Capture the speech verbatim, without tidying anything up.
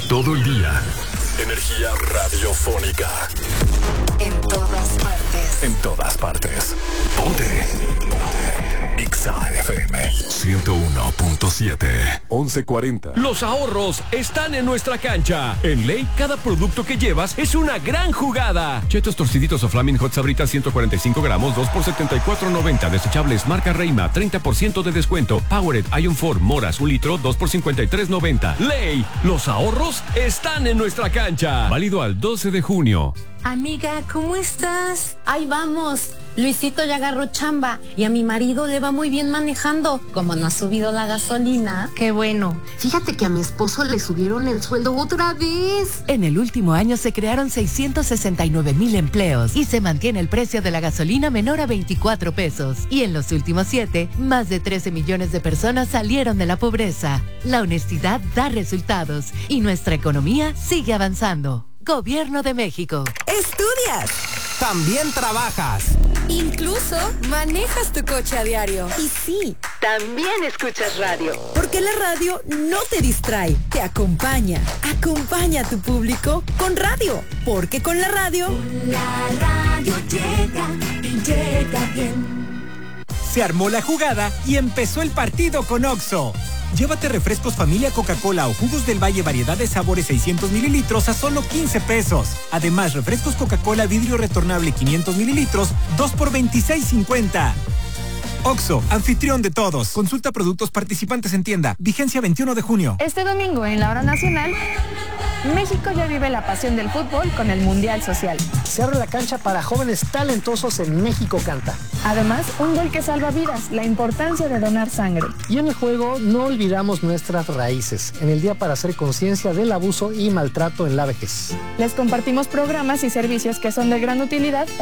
Todo el día. Energía radiofónica. En todas partes. En todas partes. Ponte. Ponte. Ixa F M ciento uno punto siete. once cuarenta. Los ahorros están en nuestra cancha. En Ley, cada producto que llevas es una gran jugada. Chetos torciditos o Flaming Hot Sabritas ciento cuarenta y cinco gramos, dos por setenta y cuatro noventa. Desechables marca Reima, treinta por ciento de descuento. Powered Ion cuatro Moras, un litro, dos por cincuenta y tres noventa. Ley, los ahorros están en nuestra cancha. Válido al doce de junio. Amiga, ¿cómo estás? Ahí vamos. Luisito ya agarró chamba y a mi marido le va muy bien manejando. Como no ha subido la gasolina. Qué bueno. Fíjate que a mi esposo le subieron el sueldo otra vez. En el último año se crearon seiscientos sesenta y nueve mil empleos y se mantiene el precio de la gasolina menor a veinticuatro pesos. Y en los últimos siete, más de trece millones de personas salieron de la pobreza. La honestidad da resultados y nuestra economía sigue avanzando. Gobierno de México. ¿Estudias? ¿También trabajas? Incluso manejas tu coche a diario. Y sí, también escuchas radio. Porque la radio no te distrae, te acompaña. Acompaña a tu público con radio. Porque con la radio... La radio llega y llega bien. Se armó la jugada y empezó el partido con Oxxo. Llévate refrescos familia Coca-Cola o jugos del Valle variedad de sabores seiscientos mililitros a solo quince pesos. Además, refrescos Coca-Cola vidrio retornable quinientos mililitros, dos por veintiséis cincuenta. Oxxo, anfitrión de todos. Consulta productos participantes en tienda. Vigencia veintiuno de junio. Este domingo en la hora nacional, México ya vive la pasión del fútbol con el Mundial Social. Se abre la cancha para jóvenes talentosos en México Canta. Además, un gol que salva vidas, la importancia de donar sangre. Y en el juego no olvidamos nuestras raíces, en el día para hacer conciencia del abuso y maltrato en la vejez. Les compartimos programas y servicios que son de gran utilidad